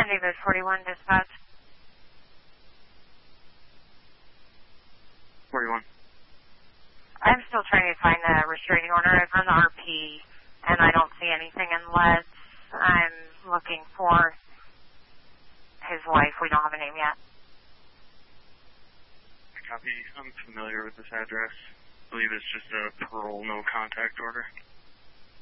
San David 41 dispatch. 41. I'm still trying to find the restraining order. I've run the RP, and I don't see anything unless I'm looking for his wife. We don't have a name yet. Copy. I'm familiar with this address. I believe it's just a parole no contact order.